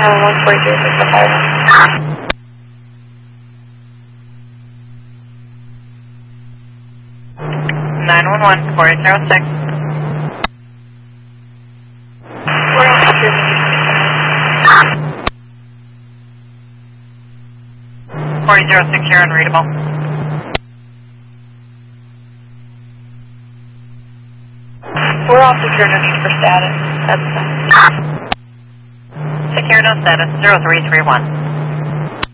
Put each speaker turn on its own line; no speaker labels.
911, 4006. 4006, you're unreadable.
We're all secure, no need for status. That's fine.
Secure, no status, 0331.